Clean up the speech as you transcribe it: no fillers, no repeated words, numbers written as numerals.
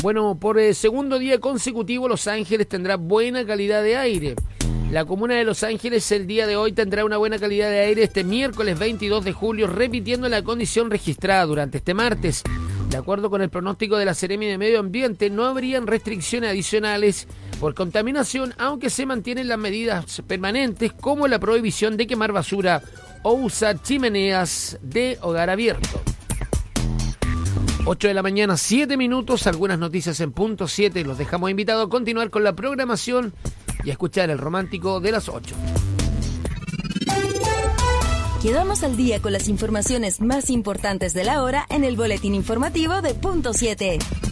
Bueno, por segundo día consecutivo, Los Ángeles tendrá buena calidad de aire. La comuna de Los Ángeles el día de hoy tendrá una buena calidad de aire este miércoles 22 de julio, repitiendo la condición registrada durante este martes. De acuerdo con el pronóstico de la Seremi de Medio Ambiente, no habrían restricciones adicionales por contaminación, aunque se mantienen las medidas permanentes como la prohibición de quemar basura o usar chimeneas de hogar abierto. 8 de la mañana, 7 minutos, algunas noticias en punto 7. Los dejamos invitados a continuar con la programación y a escuchar el romántico de las 8. Quedamos al día con las informaciones más importantes de la hora en el boletín informativo de punto 7.